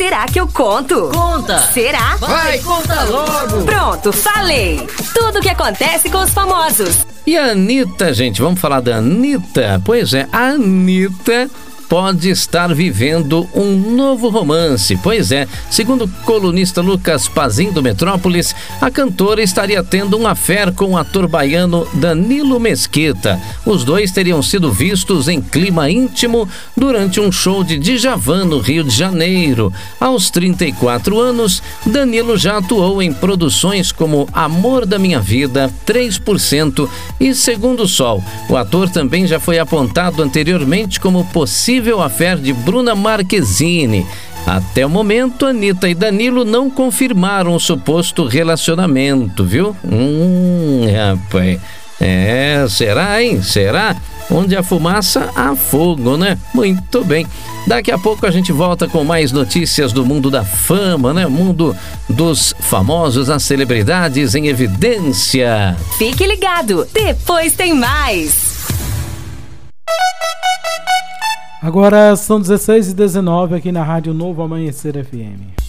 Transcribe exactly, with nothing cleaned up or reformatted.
Será que eu conto? Conta! Será? Vai, conta logo! Pronto, falei! Tudo o que acontece com os famosos. E a Anitta, gente, vamos falar da Anitta? Pois é, a Anitta pode estar vivendo um novo romance. Pois é, segundo o colunista Lucas Pazin do Metrópolis, a cantora estaria tendo um affair com o ator baiano Danilo Mesquita. Os dois teriam sido vistos em clima íntimo durante um show de Djavan no Rio de Janeiro. Aos trinta e quatro anos, Danilo já atuou em produções como Amor da Minha Vida, três por cento e Segundo Sol. O ator também já foi apontado anteriormente como possível affair de Bruna Marquezine. Até o momento, Anitta e Danilo não confirmaram o suposto relacionamento, viu? Hum, rapaz. É, será, hein? Será? Onde há fumaça, há fogo, né? Muito bem. Daqui a pouco a gente volta com mais notícias do mundo da fama, né? Mundo dos famosos, as celebridades em evidência. Fique ligado, depois tem mais. Agora são dezesseis e dezenove aqui na Rádio Novo Amanhecer F M.